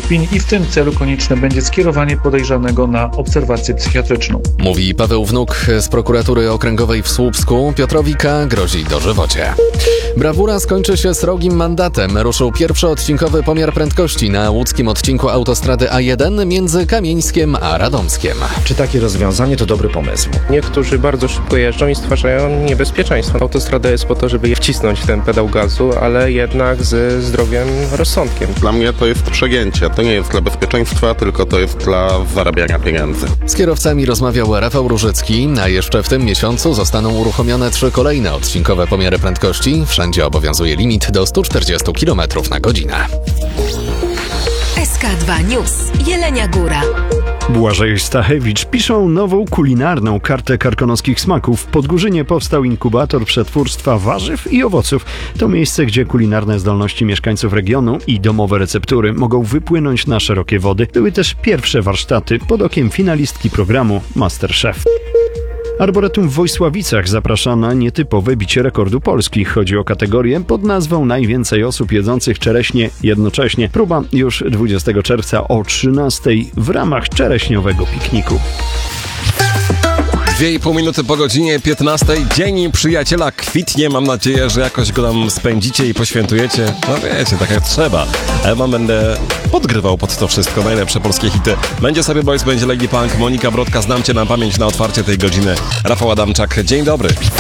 opinii i w tym celu konieczne będzie skierowanie podejrzanego na obserwację psychiatryczną. Mówi Paweł Wnuk z prokuratury okręgowej w Słupsku. Piotrowi K. grozi dożywocie. Brawura skończy się srogim mandatem. Ruszył pierwszy odcinkowy pomiar prędkości na łódzkim odcinku autostrady A1 między Kamieńskiem a Radomskiem. Czy takie rozwiązanie to dobry pomysł? Niektórzy bardzo szybko jeżdżą i stwarzają niebezpieczeństwo. Autostrada jest po to, żeby je wcisnąć w ten pedał gazu, ale jednak ze zdrowiem, rozsądkiem. Dla mnie to jest przegięcie. To nie jest dla bezpieczeństwa, tylko to jest dla zarabiania pieniędzy. Z kierowcami rozmawiał Rafał Różycki, a jeszcze w tym miesiącu zostaną uruchomione 3 kolejne odcinkowe pomiary prędkości. Wszędzie obowiązuje limit do 140 km na godzinę. SK2 News. Jelenia Góra. Błażej Stachewicz piszą nową kulinarną kartę karkonoskich smaków. W Podgórzynie powstał inkubator przetwórstwa warzyw i owoców. To miejsce, gdzie kulinarne zdolności mieszkańców regionu i domowe receptury mogą wypłynąć na szerokie wody. Były też pierwsze warsztaty pod okiem finalistki programu MasterChef. Arboretum w Wojsławicach zaprasza na nietypowe bicie rekordu Polski. Chodzi o kategorię pod nazwą najwięcej osób jedzących czereśnie jednocześnie. Próba już 20 czerwca o 13:00 w ramach czereśniowego pikniku. 2,5 minuty po godzinie 15. Dzień Przyjaciela kwitnie. Mam nadzieję, że jakoś go tam spędzicie i poświętujecie. No wiecie, tak jak trzeba. A ja wam będę podgrywał pod to wszystko najlepsze polskie hity. Będzie sobie Boys, będzie Lady Punk, Monika Brodka, znam cię na pamięć na otwarcie tej godziny. Rafał Adamczak, dzień dobry.